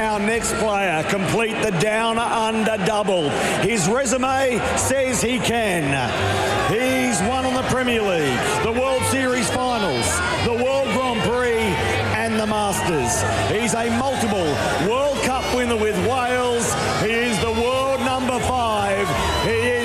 our next player complete the down-under double. His resume says he can. He's won on the Premier League, the World Series Finals, the World Grand Prix and the Masters. He's a multiple World Cup winner with Wales. He is the world number 5. He is